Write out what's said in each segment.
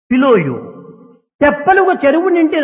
below you. తెప్పలుగా చెరువు నిండిన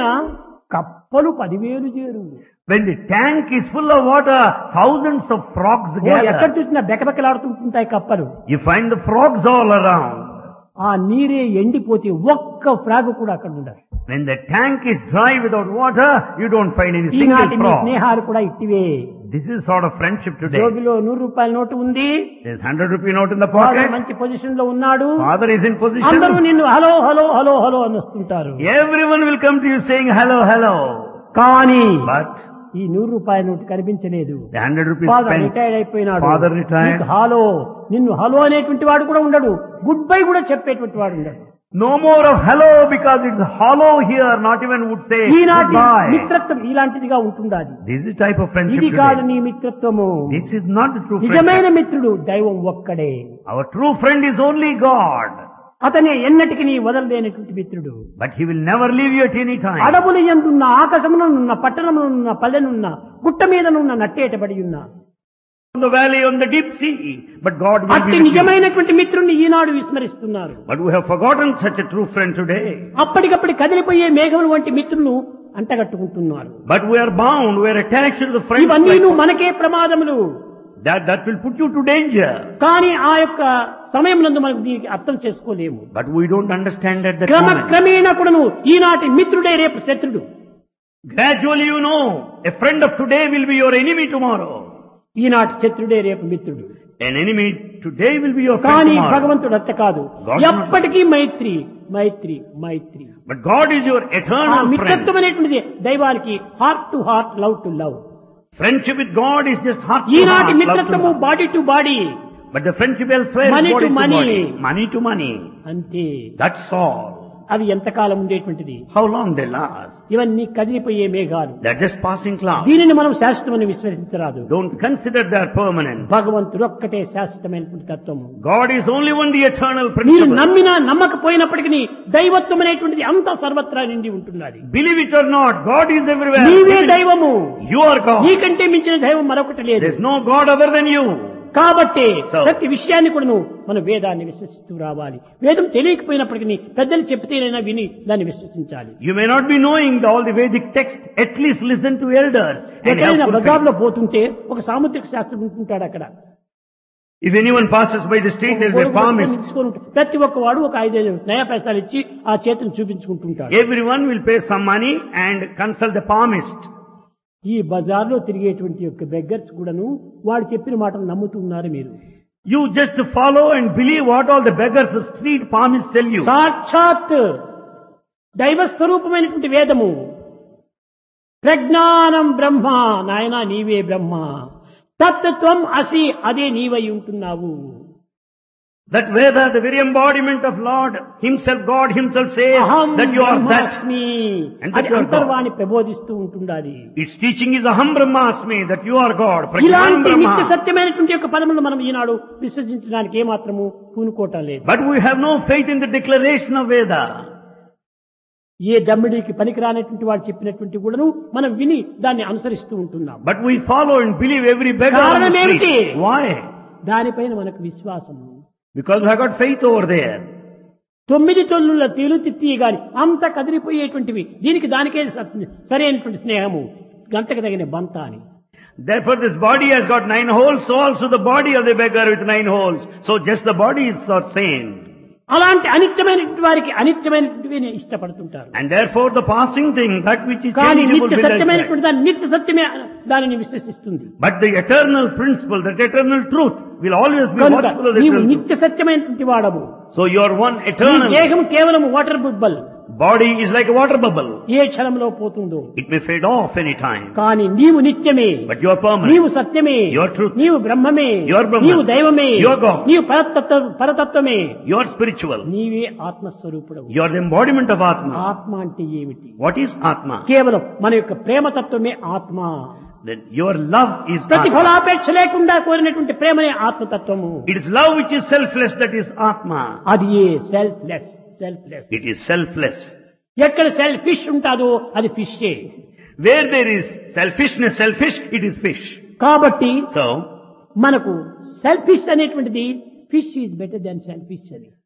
కప్పలు 10,000 చేరువు. When the tank is full of water, thousands of frogs ఎక్కడ gather. చూసినా బెకబెకలాడుతుంటాయి కప్పలు. You find the frogs all around. ఆ నీరే ఎండిపోతే ఒక్క ఫ్రాగ్ కూడా అక్కడ ఉండదు. When the tank is dry without water, you don't find any single ఈనాటి మీ frog. స్నేహాలు కూడా ఇట్టివే. This is sort of friendship today. జోబిలో 100 రూపాయల నోటు ఉంది. There's 100 rupee note in the వాడు pocket. మంచి పొజిషన్ లో ఉన్నాడు. Father is in అందరూ position. నిన్ను హలో హలో హలో హలో అని వస్తుంటారు. Everyone will come to you saying hello, hello. కానీ But ఈ 100 రూపాయల నోటు కనిపించలేదు. the 100 rupees father spent, retired అయిపోయినాడు. Father retired. నీకు హలో, నిన్ను హలో అనేటువంటి వాడు కూడా ఉండడు. గుడ్ బై కూడా చెప్పేటువంటి వాడు ఉండడు. no more of hello because it's hollow here. Not even would say ఈనాటి goodbye. మిత్రత్వం ఇలాంటిదిగా ఉంటుండాలి. This is the type of friendship ఇది కాదు today. నీ మిత్రత్వము. This is not the true నిజమైన friendship. మిత్రుడు దైవం ఒక్కడే. Our true friend is only God. అతనే ఎన్నటికి నీ వదలలేనటువంటి మిత్రుడు. But he will never leave you at any time. అడవులు ఎందున్న, ఆకాశమునున్న, పట్టణమునున్న, పల్లెనున్న, గుట్ట మీదనున్న, నట్టేటబడి ఉన్న On the valley, on the deep sea. But God will అట్టి be with you. నిజమైనటువంటి మిత్రుణ్ణి ఈనాడు విస్మరిస్తున్నారు. But we have forgotten such a true friend today. అప్పటికప్పుడు కదిలిపోయే మేఘములు వంటి మిత్రులను అంటగట్టుకుంటున్నారు. But we are bound, we are attached to the friends. ఇవన్నీ like మనకే ప్రమాదములు. that will put you to danger. కానీ ఆ యొక్క సమయమునందు మనకు దీనికి అర్థం చేసుకోలేము. But we don't understand at that moment. క్రమక్రమేణా కూడాను ఈనాటి మిత్రుడే రేపు శత్రుడు. Gradually you know, a friend of today will be your enemy tomorrow. ఈనాటి శత్రుడే రేపు మిత్రుడు. An enemy today will be your friend కానీ tomorrow. భగవంతుడు అట్ట కాదు. God ఎప్పటికీ మైత్రి మైత్రి మైత్రి. But God is your ఆ eternal friend. మిత్రత్వం అనేటువంటిది దైవానికి heart to heart, love to love. Friendship with God is just heart to ఈనాటి heart, love to మిత్రత్వము love. Body to body. But the friendship elsewhere Money is body to to money. body. Money to money. అంతే. That's all. అవి ఎంతకాలం ఉండేటువంటిది. How long they last. ఇవన్నీ కదిలిపోయే మేఘాలు. They're just passing clouds. దీనిని మనం శాశ్వతమని విశ్వసించరాదు. Don't consider they're permanent. భగవంతుడు ఒక్కటే శాశ్వతమైనటువంటి తత్వము. God is only one, the eternal మీరు principle. నమ్మినా నమ్మకపోయినప్పటికీ దైవత్వం అనేటువంటిది అంతా సర్వత్రా నిండి ఉంటున్నది. Believe it or not, God is everywhere. నీవే దైవము. You are God. నీకంటే మించిన దైవం మరొకటి లేదు. There's no God other than you. కాబట్టి So- ప్రతి విషయాన్ని కూడా మనం వేదాన్ని విశ్వసిస్తూ రావాలి. వేదం తెలియకపోయినప్పటికీ పెద్దలు చెప్తేనైనా విని దాన్ని విశ్వసించాలి. You may not be knowing all the Vedic text. At least listen to elders. And ఎక్కడైనా have full బజార్లో faith. పోతుంటే ఒక సాముద్రిక శాస్త్రం ఉంటుంటాడు అక్కడ. If anyone passes by the street, there will be a palmist. ప్రతి ఒక్క వాడు ఒక 5 నయా పైసలు ఇచ్చి ఆ చేతిని చూపించుకుంటుంటాడు. Everyone will pay some money and consult the palmist. ఈ బజార్లో తిరిగేటువంటి యొక్క బెగ్గర్స్ కూడాను వాడు చెప్పిన మాటలు నమ్ముతున్నారు మీరు. You just follow and believe what all the beggars, the street palmists tell you. సాక్షాత్ దైవ స్వరూపమైనటువంటి వేదము ప్రజ్ఞానం బ్రహ్మ, నాయనా నీవే బ్రహ్మ, తత్వం అసి, అదే నీవై ఉంటున్నావు. That Veda, the very embodiment of Lord Himself, God Himself says అహం that you are that. బ్రహ్మాస్మి, And that అది you are God. అంతర్వాణి ప్రబోధిస్తూ ఉంటుండాలి. Its teaching is Aham Brahmasmi, that you are God. Prajnanam ఇలాంటి నిత్య Brahma. సత్యమైనటువంటి యొక్క పదములను మనం ఈనాడు విశ్వసించడానికి ఏమాత్రము పూనుకోవటం లేదు. But we have no faith in the declaration of Veda. ఏ దమ్మిడికి పనికిరానటువంటి వాడు చెప్పినటువంటి కూడాను మనం విని దాన్ని అనుసరిస్తూ ఉంటున్నాం. But we follow and believe every beggar on the కారణం ఏమిటి? street. Why? దానిపైన మనకు విశ్వాసం. Because we have got faith over there. 9 తొల్లుల తీలు తిత్తి గాని అంత కదిలిపోయేటువంటివి. దీనికి దానికే సరైనటువంటి స్నేహము, గంటకు తగిన బంత అని. Therefore this body has got 9 holes, so also the body of the beggar with 9 holes. So just the body is not sane. అలాంటి అనిత్యమైనటువంటి వారికి అనిత్యమైనటువంటివి ఇష్టపడుతుంటారు. And therefore the passing thing, that which is కానీ changeable, నిత్య will like సత్యమైనటువంటి that. దాన్ని నిత్య సత్యమే దానిని విశ్వసిస్తుంది. But the eternal principle, that eternal truth will always be కనుక watchful of the నీవు eternal truth. నిత్య సత్యమైనటువంటి వాడవు. So you are one ఈ eternal. దేహం కేవలం water బుబ్బల్. Body is like a water bubble. ఏ క్షణంలో పోతుందో. It may fade off any time. కానీ నీవు నిత్యమే, But you are permanent. నీవు సత్యమే, You are truth. నీవు బ్రహ్మమే, You are Brahman. నీవు దైవమే, You are God. నీవు పరతత్వమే, You are spiritual. నీవే ఆత్మస్వరూపుడవు. You are the embodiment of Atma. ఆత్మ అంటే ఏమిటి? What is Atma? కేవలం మన యొక్క ప్రేమతత్వమే ఆత్మ. Then your love is Atma. ప్రతిఫలాపేక్ష లేకుండా కోరినటువంటి ప్రేమనే ఆత్మతత్వము. It is love which is selfless, that is Atma. అది ఏ సెల్ఫ్లెస్. It is selfless. ఎక్కడ సెల్ఫిష్ ఉంటాదో అది ఫిషే. Where there is selfishness, selfish, it is fish. కాబట్టి So, మనకు సెల్ఫిష్ అనేటువంటిది fish is better than selfish అని.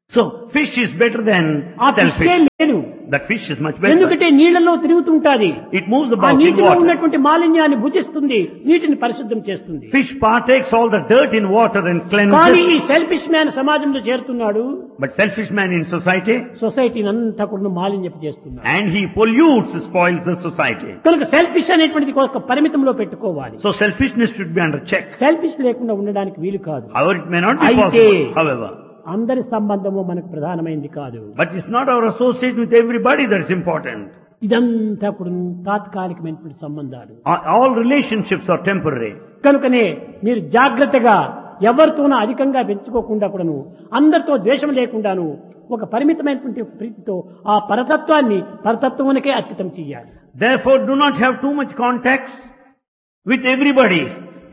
So fish is better than ఆ ఫిషే selfish. లేదు. That fish is much better. ఎందుకంటే నీళ్లలో తిరుగుతుంటాది. It moves ఆ about in నీటిలో water. ఉన్నటువంటి మాలిన్యాన్ని భుజిస్తుంది, నీటిని పరిశుద్ధం చేస్తుంది. Fish partakes all the dirt in water and కానీ ఈ cleanses. సెల్ఫిష్ మ్యాన్ సమాజంలో చేరుతున్నాడు, But selfish man in society, సొసైటీని అంతా కూడా మాలిన్యపు చేస్తున్నాడు. and he pollutes, spoils the society. కనుక సెల్ఫిష్ అనేటువంటిది ఒక పరిమితంలో పెట్టుకోవాలి. So selfishness should be under check. Selfish లేకుండా ఉండడానికి వీలు కాదు. However, it may not be అయితే possible, however. అందరి సంబంధము మనకు ప్రధానమైంది కాదు. But it's not our association with everybody that's important. ఇదంతా కూడా తాత్కాలికమైనటువంటి సంబంధాలు. All relationships are temporary. కనుకనే మీరు జాగ్రత్తగా ఎవరితోనూ అధికంగా పెంచుకోకుండా కూడాను, అందరితో ద్వేషం లేకుండాను ఒక పరిమితమైనటువంటి ప్రీతితో ఆ పరతత్వానికే అర్పితం చేయాలి. Therefore, do not have too much contacts with everybody.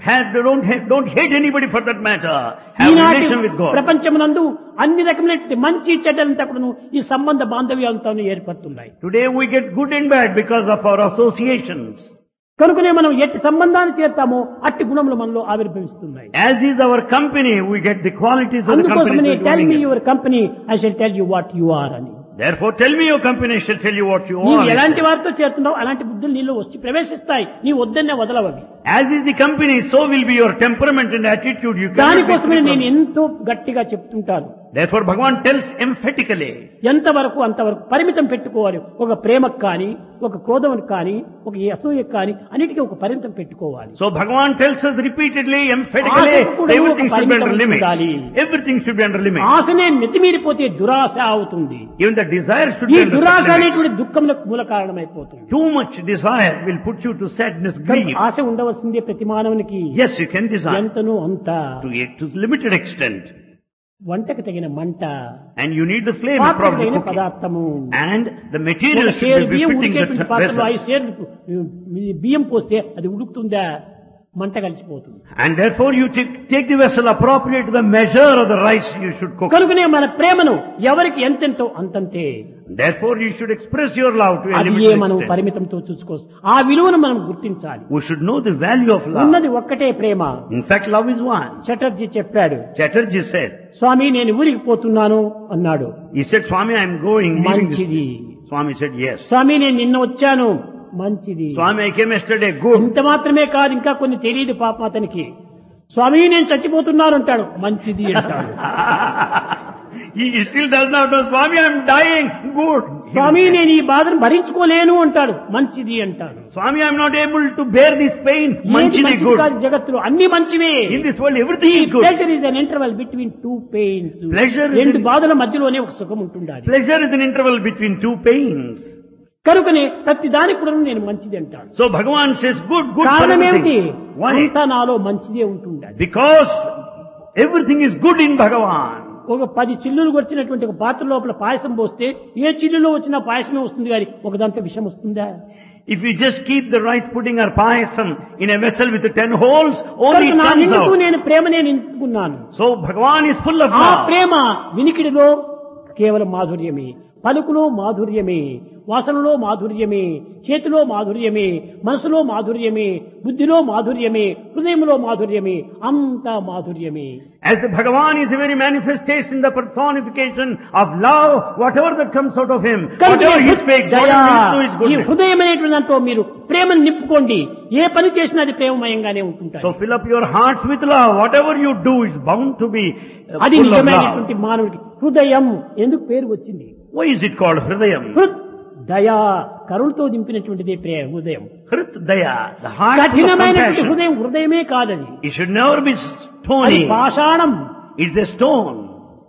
Don't hate anybody for that matter. Have ఈనాటి relation with God. ప్రపంచమునందు అన్ని రకమైనటువంటి మంచి చెడ్డలంతా కూడాను ఈ సంబంధ బాంధవ్యాలతో ఏర్పడుతున్నాయి. Today we get good and bad because of our associations. కనుకనే మనం ఎట్టి సంబంధాన్ని చేస్తామో అట్టి గుణములు మనలో ఆవిర్భవిస్తున్నాయి. As is our company, we get the qualities of the company. అందుకోసమనే that we tell me get. Your company, I shall tell you what you are అని. Therefore, tell me your company, I shall tell you what you నీవు are. ఎలాంటి వారితో చేరుతున్నావు అలాంటి బుద్ధులు నీలో వచ్చి ప్రవేశిస్తాయి. నీవు వద్దన్నే వదలవవి. As is the company, so will be your temperament and attitude. You cannot be దానికోసమే free నేను from. ఎంతో గట్టిగా చెప్తుంటాను. Therefore, Bhagavan tells emphatically. ఎంతవరకు అంతవరకు పరిమితం పెట్టుకోవాలి. ఒక ప్రేమకు కానీ, ఒక క్రోధమునికి కానీ, ఒక అసూయకు కానీ అన్నిటికీ ఒక పరిమితం పెట్టుకోవాలి. So Bhagavan tells us repeatedly, emphatically, everything should be under limits. Everything should be under limits. ఆశనే మితిమీరిపోతే దురాశ అవుతుంది. Even the desire should ఈ be under దురాశ limits. అనేటువంటి దుఃఖములకు మూల కారణమైపోతుంది. Too much desire will put you to sadness, grief. ఆశ ఉండవలసిందే ప్రతి మానవునికి. Yes, you can desire ఎంతనూ అంత to limited extent. వంటకు తగిన మంట, And you need the flame పాత్రకు probably తగిన cooking. పదార్థము. And the ఒక material సేరు should be బియ్యం befitting ఉడికేటువంటి the పాత్రలో vessel. 5 సేర్లు బియ్యం పోస్తే అది ఉడుకుతుందా? మంట కలిసిపోతుంది. And therefore you take the vessel appropriate to the measure of the rice you should cook. కనుకనే మన ప్రేమను ఎవరికి ఎంతెంతో అంతంతే. Therefore you should express your love to a అది limited మనం extent. పరిమితంతో చూసుకోవచ్చు. ఆ విలువను మనం గుర్తించాలి. We should know the value of love. ఉన్నది ఒక్కటే ప్రేమ. In fact, love is one. Chatterjee చెప్పాడు, Chatterjee said, స్వామి నేను ఊరికి పోతున్నాను అన్నాడు. he said, Swami, I am going. leaving this." మంచిది. Swami said, yes. స్వామి నేను నిన్న వచ్చాను. మంచిది. Swami, I came yesterday. Good. ఇంత మాత్రమే కాదు, ఇంకా కొన్ని తెలియదు పాపం అతనికి. స్వామి నేను చచ్చిపోతున్నాను అంటాడు. మంచిది అంటాడు. He still does not know, Swami, I am dying. Good. స్వామి నేను ఈ బాధను భరించుకోలేను అంటాడు. మంచిది అంటాడు. Swami, I am not able to bear this pain. ఏది Manchini, మంచిది good. కాదు జగత్తులో అన్ని మంచివే. In this world, everything is good. Pleasure is an interval between two pains. Pleasure is రెండు in- బాధల మధ్యలోనే ఒక సుఖం ఉంటుండాలి. Pleasure is an interval between two pains. కనుకనే ప్రతి దానికి కూడా నేను మంచిది అంటాను. So Bhagavan says, good for కారణం ఏమిటి? everything. Why? అంతా నాలో మంచిదే ఉంటుండాలి. Because everything is good in Bhagavan. ఒక 10 చిల్లులు వచ్చినటువంటి ఒక పాత్ర లోపల పాయసం పోస్తే ఏ చిల్లులో వచ్చినా పాయసమే వస్తుంది కానీ ఒక దాంట్లో విషం వస్తుందా? If we just keep the rice pudding or payasam in a vessel with 10 holes, only కనుక it నా comes నిండుకు out. నేను ప్రేమనే నింపుకున్నాను. So Bhagavan is full of ఆ love. ప్రేమ వినికిడిలో కేవలం మాధుర్యమే, పలుకులో మాధుర్యమే, వాసనలో మాధుర్యమే, చేతిలో మాధుర్యమే, మనసులో మాధుర్యమే, బుద్ధిలో మాధుర్యమే, హృదయంలో మాధుర్యమే, అంతా మాధుర్యమే. As the Bhagavan is the very manifestation, the personification of love, whatever that comes out of him, whatever he speaks, whatever he do is ఈ goodness. హృదయం అనేటువంటి దాంట్లో మీరు ప్రేమను నింపుకోండి. ఏ పని చేసినా అది ప్రేమమయంగానే ఉంటుంటారు. So fill up your hearts with love. Whatever you do is bound to be అది full of నిజమైనటువంటి love. మానవుడికి హృదయం ఎందుకు పేరు వచ్చింది? Why is it called Hridayam? హృద్ దయా కరుణతో దింపినటువంటిదే హృదయం. Hrit Daya, the heart full of కఠినమైనటువంటి compassion. హృదయం హృదయమే కాదది. It should never be అది stony. పాషాణం, It's a stone.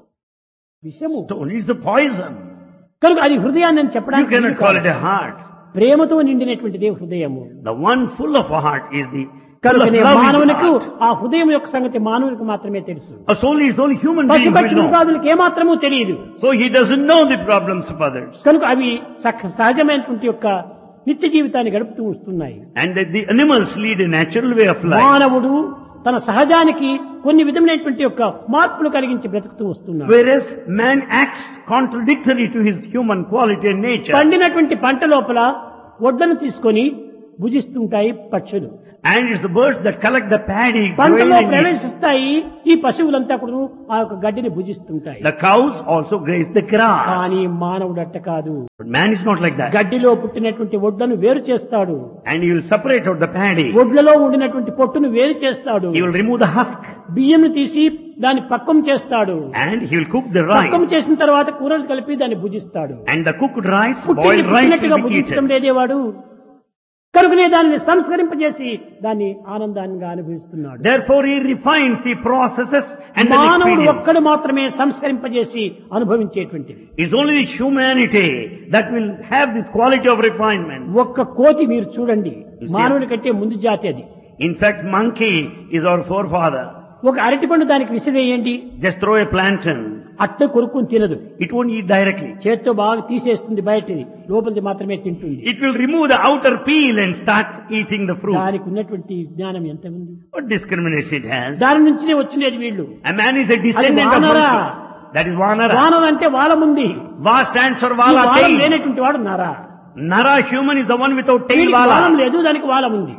విషము. Stone is the poison. కనుక అది హృదయాన్ని అని You చెప్పడానికి cannot వీలు call కాదు. it a heart. ప్రేమతో నిండినటువంటిదే హృదయము. The one full of a heart is the full of కనుకనే love is the మానవునికి heart. ఆ హృదయం యొక్క సంగతి మానవునికి మాత్రమే తెలుసు. A soul is only human being పశుపక్షి will know. మృగాదులకు ఏమాత్రము తెలియదు. So he doesn't know the problems of others. కనుక అవి సహజమైనటువంటి యొక్క నిత్య జీవితాన్ని గడుపుతూ వస్తున్నాయి. And the animals lead a natural way of life. మానవుడు తన సహజానికి కొన్ని విధమైనటువంటి యొక్క మార్పులు కలిగించి బ్రతుకుతూ వస్తున్నాడు. Whereas man acts contradictory to his human quality and nature. పండినటువంటి పంట లోపల ఒడ్లను తీసుకొని భుజిస్తుంటాయి పక్షులు. And it's the birds that collect the paddy. పంటలో grain and eat. ప్రవేశిస్తాయి. ఈ పశువులంతా కూడా ఆ యొక్క గడ్డిని భుజిస్తుంటాయి. The cows also graze the grass. కానీ మానవుడు అట్ట కాదు. But man is not like that. గడ్డిలో పుట్టినటువంటి ఒడ్లను వేరు చేస్తాడు. And he will separate out the paddy. ఒడ్లలో ఉండినటువంటి పొట్టును వేరు చేస్తాడు. He will remove the husk. బియ్యంను తీసి దాన్ని పక్కం చేస్తాడు. And he will cook the పక్కం rice. చేసిన తర్వాత కూరలు కలిపి దాన్ని భుజిస్తాడు. And the cooked rice, పుట్టింది boiled rice పుట్టినట్టుగా will be భుజించడం eaten. లేదేవాడు. కనుకనే దానిని సంస్కరింపజేసి దాన్ని ఆనందాన్ని అనుభవిస్తున్నాడు. Therefore he refines, he processes and then మానవుడు experiences. ఒక్కడు మాత్రమే సంస్కరింపజేసి అనుభవించేటువంటిది. It's only the humanity that will have this quality of refinement. ఒక్క కోతి మీరు చూడండి, You see? మానవుడి కంటే ముందు జాతి అది. In fact, monkey is our forefather. ఒక అరటిపండు దానికి విసిరేయండి, Just throw a plantain. అట్ట కొరుక్కుని తినదు. It won't eat directly. చేత్తో బాగా తీసేస్తుంది బయటిది, లోపలిది మాత్రమే తింటుంది. It will remove the outer peel and start eating the fruit. దానికి ఉన్నటువంటి జ్ఞానం ఎంత ఉంది. What discrimination it has. దాని నుంచినే వచ్చినది వీళ్ళు. A man is a descendant of Vanara. monkey. That is Vanara. వానర అంటే వాళ్ళముంది. Va stands for Vala వాళ్ళం tail. లేనటువంటి వాడు నర. Nara human is the one without tail వీడికి వాలం Vala. లేదు, దానికి వాలం ఉంది.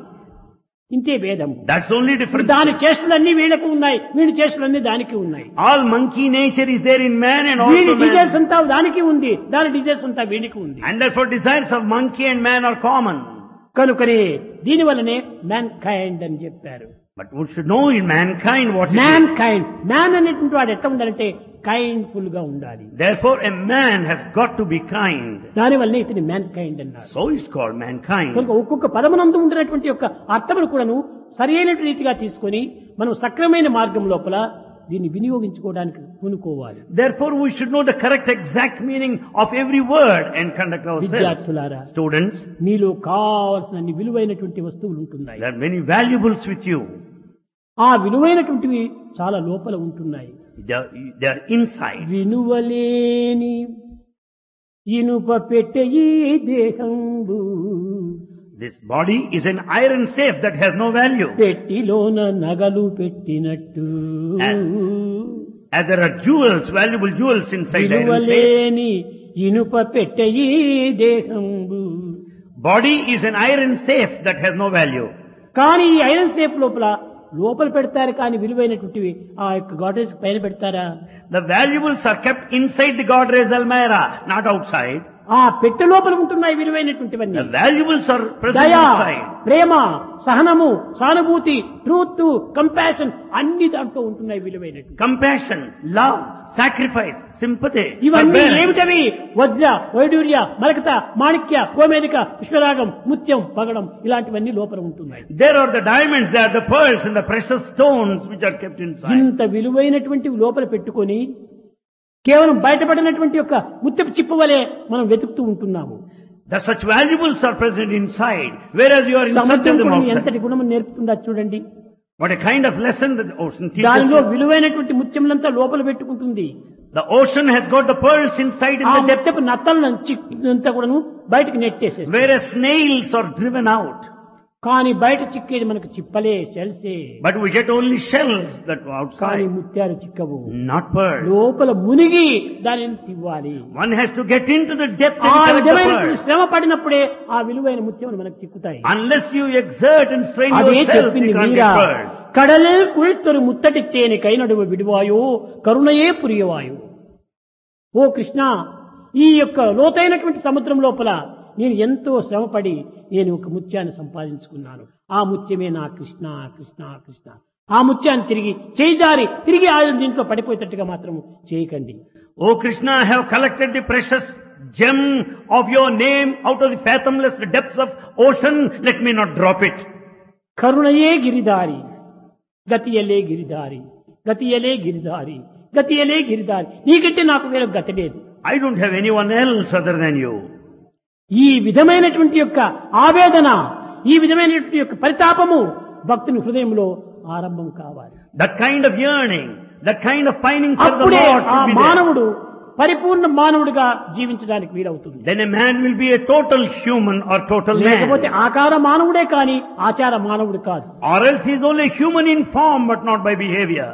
ఇంతే భేదం. That's only difference. దాని చేష్టలన్నీ వీళ్ళకు ఉన్నాయి, వీడి చేష్టలన్నీ దానికి ఉన్నాయి. All monkey nature is there in man and వీడి also డిజైర్స్ man. అంతా దానికి ఉంది, దాని డిజైర్స్ అంతా వీడికి ఉంది. And therefore desires of monkey and man are common. కనుకనే దీని వల్లనే మ్యాన్ కైండ్ అని చెప్పారు. But we should know in mankind what it man is. Kind, man అనేటువంటి వాడు ఎట్లా ఉండాలంటే కైండ్ఫుల్ గా ఉండాలి. Therefore a man has got to be kind. దాని వల్లనే ఇతని మ్యాన్ కైండ్ అన్నారు. So it's called mankind. కనుక ఒక్కొక్క పదమునందు ఉండినటువంటి యొక్క అర్థమును కూడాను సరైన రీతిగా తీసుకొని మనం సక్రమైన మార్గం లోపల దీన్ని వినియోగించుకోవడానికి పూనుకోవాలి. Therefore we should know the correct exact meaning of every word and conduct ourselves. విద్యార్థులారా, Students, మీలో కావాల్సిన విలువైనటువంటి వస్తువులు ఉంటున్నాయి. there are many valuables with you. ఆ విలువైనటువంటివి చాలా లోపల ఉంటున్నాయి. They are inside. వినువలేని ఇనుప పెట్టె ఈ దేహంబు, This body is an iron safe that has no value. పెట్టిలోన నగలు పెట్టినట్టు As there are jewels, valuable jewels inside the iron safe. విలువలేని ఇనుప పెట్టె ఈ దేహంబు. Body is an iron safe that has no value. కానీ ఈ ఐరన్ సేఫ్ లోపల పెడతారు, కానీ విలువైనటువంటివి ఆ యొక్క గాడ్రేజ్ పైన పెడతారా? The valuables are kept inside the Godrej Almira, not outside. ఆ పెట్టె లోపల ఉంటున్నాయి విలువైనటువంటివన్నీ. The valuables are present దయ, inside. ప్రేమ, సహనము, సానుభూతి, ట్రూత్, కంపాషన్ అన్ని దాంట్లో ఉంటున్నాయి విలువైనటువంటి. Compassion, love, sacrifice, sympathy. ఇవన్నీ forbearance. ఏమిటవి? వజ్ర, వైడూర్య, మరకత, మాణిక్య, గోమేదిక, పుష్పరాగం, ముత్యం, పగడం ఇలాంటివన్నీ లోపల ఉంటున్నాయి. There are the diamonds, there are the pearls and the precious stones which are kept inside. ఇంత విలువైనటువంటివి లోపల పెట్టుకొని కేవలం బయటపడినటువంటి యొక్క ముత్యపు చిప్ప వలె మనం వెతుకుతూ ఉంటున్నాము. That such valuables are present inside, whereas you are in search సముద్రం of them కూడా outside. ఎంతటి గుణం నేర్పుతుందా చూడండి. What a kind of lesson the ocean teaches దానిలో you. విలువైనటువంటి ముత్యములంతా లోపల పెట్టుకుంటుంది. The ocean has got the pearls inside in ఆ the depth, ముత్యపు నత్తలంతా కూడాను బయటకు నెట్టేసేది. whereas snails are driven out. కానీ బయట చిక్కేది మనకు చిప్పలే, షెల్సే. But we get only shells that go కానీ outside, ముత్యాలు చిక్కవు. not pearls. లోపల మునిగి దానిని తివ్వాలి. One has to get into the depth ఆ and collect the విధమైనటువంటి pearls. శ్రమ పడినప్పుడే ఆ విలువైన ముత్యములు మనకు చిక్కుతాయి. Unless you exert and strain అదే yourself, చెప్పింది you can't Meera. get pearls. కడలే కుళిత్తరు ముత్తటిత్తేని కైనడువ విడివాయో కరుణయే పురియవాయో. ఓ కృష్ణ, ఈ యొక్క లోతైనటువంటి సముద్రం లోపల నేను ఎంతో శ్రమపడి నేను ఒక ముత్యాన్ని సంపాదించుకున్నాను. ఆ ముత్యమే నా కృష్ణ కృష్ణ కృష్ణ. ఆ ముత్యాన్ని తిరిగి ఆయన దీంట్లో పడిపోయేటట్టుగా మాత్రం చేయకండి. O Krishna, I have collected the precious gem of your name out of the fathomless depths of ocean. Let me not drop it. కరుణయే Giridhari గతియలే Giridhari గతియలే Giridhari గతియలే Giridhari. నీకంటే నాకు వేరే గతి లేదు. I don't have anyone else other than you. ఈ విధమైనటువంటి యొక్క ఆవేదన, ఈ విధమైనటువంటి యొక్క పరితాపము భక్తుని హృదయంలో ఆరంభం కావాలి. That kind of yearning, that kind of pining for the అప్పుడే Lord ఆ should be there. మానవుడు పరిపూర్ణ మానవుడిగా జీవించడానికి వీలవుతుంది. Then a man will be a total human or total లేకపోతే man. ఆకార మానవుడే కాని ఆచార మానవుడు కాదు. Or else he is only human in form but not by behavior.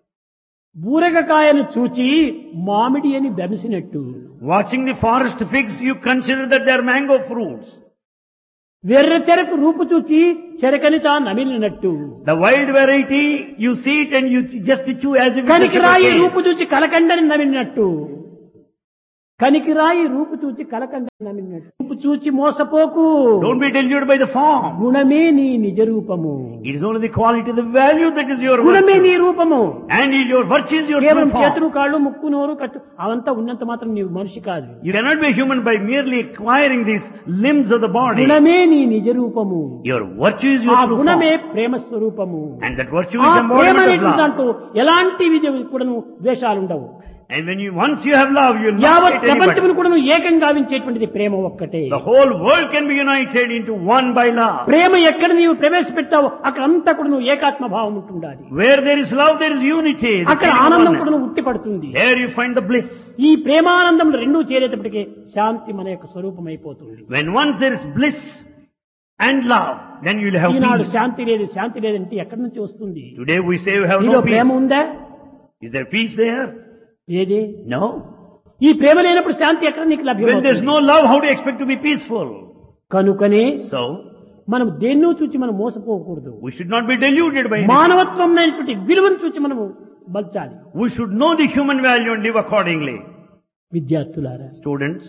బూరగకాయను చూచి మామిడి అని బెమిసినట్టు Watching the forest figs, you consider that they are mango fruits. వెర్ర చెరకు రూపు చూచి చెరకని తా నమిలినట్టు The wide variety, you see it and you just chew as if కనికి రాయి రూపు చూచి కలకండని నమిలినట్టు కనికి రాయి రూపు చూచి కలకండని నమిలినట్టు రూపు చూచి మోసపోకు. Don't be deluded by the form. గుణమే నీ నిజ రూపము. It is only the quality, the value that is your గుణమే నీ virtue. రూపము. And your virtue is your కేవలం true form. చేతులు కాళ్ళు ముక్కు నోరు కట్టు అవంతా ఉన్నంత మాత్రం నీవు మనిషి కాదు. You cannot be human by merely acquiring these limbs of the body. గుణమే నీ నిజ రూపము. Your virtue is ఆ your true గుణమే form. ప్రేమ స్వరూపము. And that virtue ఆ is ప్రేమ embodiment of అనేటువంటి love. దాంట్లో ఎలాంటి విధ కూడాను ద్వేషాలు ఉండవు. And when once you have love, you will not యావత్ hate anybody. ప్రపంచమును కూడాను ఏకంగా గావించేటువంటిది ప్రేమ ఒక్కటే. The whole world can be united into one by love. ప్రేమ ఎక్కడ నీవు ప్రవేశపెట్టావో అక్కడ అంతా కూడా నువ్వు ఏకాత్మ భావం ఉంటుండాలి. Where there is love, there is unity. There అక్కడ is ఆనందం oneness. కూడా ఉట్టి పడుతుంది. There you find the bliss. ఈ ప్రేమానందం రెండూ చేరేటప్పటికే శాంతి మన యొక్క స్వరూపం అయిపోతుంది. When once there is bliss and love, then you will have Eenadu peace. శాంతి లేదు శాంతి లేదంటే ఎక్కడి నుంచి వస్తుంది? Today we say we have నీలో no ప్రేమ peace. ఉందా? Is there peace there? ఏది? No. ఈ ప్రేమ లేనప్పుడు శాంతి ఎక్కడ నీకు When there is లభ్యం? no love, how do you expect to be peaceful? కనుకనే So, మనం దేన్నో చూచి మనం మోసపోకూడదు. we should not be deluded by anything. మానవత్వం అనేటువంటి విలువను చూచి మనము బల్చాలి. We should know the human value and live accordingly. విద్యార్థులారా, Students,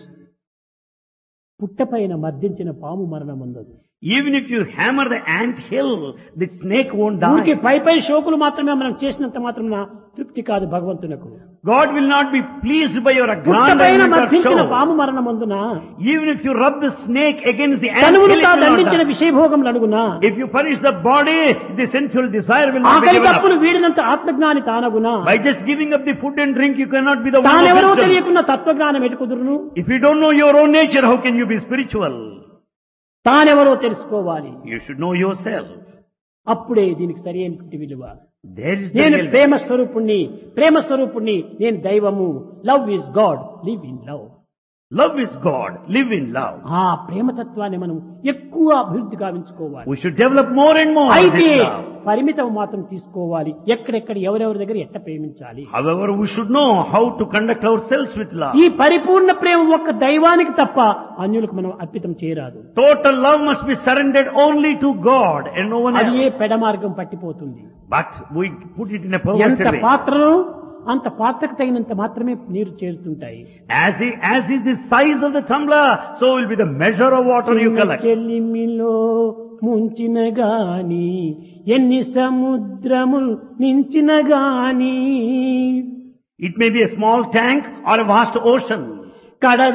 పుట్టపైన మర్దించిన పాము మరణం ఉండదు. even if you hammer the ant hill, the snake won't ఊరికే die. పై పై షోకులు మాత్రమే మనం చేసినంత మాత్రం తృప్తి కాదు భగవంతునకు. God will not be pleased by your పుట్టపైన aggrandizement or మర్దించిన show. పాము మరణం అందున Even if you rub the snake against the ant తనువును hill, తా it will not దండించిన die. విషయభోగం అడుగునా If you punish the body, the sensual desire will not be ఆకలి given తప్పులు up. వీడినంత ఆత్మజ్ఞాని తానగునా By just giving up the food and drink, you cannot be the one తానెవరో of wisdom. తెలియకున్న తత్వజ్ఞానం ఎటు కుదురును? If you don't know your own nature, how can you be spiritual? తానెవరో తెలుసుకోవాలి. You should know yourself. అప్పుడే దీనికి సరి అయినటువంటి విలువ. There is the నేను real ప్రేమ స్వరూపుణ్ణి, నేను దైవము. Love is God, live in love. love is God. Live in love. ఆ ప్రేమతత్వాన్ని మనం ఎక్కువ అభివృద్ధి గావించుకోవాలి. We should develop more and more అయితే this love. పరిమితం మాత్రం తీసుకోవాలి. ఎక్కడెక్కడ ఎవరెవరి దగ్గర ఎట్ట ప్రేమించాలి. However, we should know how to conduct ourselves with love. ఈ పరిపూర్ణ ప్రేమ ఒక్క దైవానికి తప్ప అన్యులకు మనం అర్పితం చేయరాదు. Total love must be surrendered only to God and no one అది ఏ else. పెడమార్గం పట్టిపోతుంది. But we put it in a ఎంత perverted way. పాత్రను అంత పాత్రకు తగినంత మాత్రమే నీరు చేరుతుంటాయి. As is the size of the tumbler, so will be the measure of water you collect. చెల్లిమిలో ముంచిన గాని ఎన్ని సముద్రములు నించిన గాని It may be a small tank or a vast ocean. కడ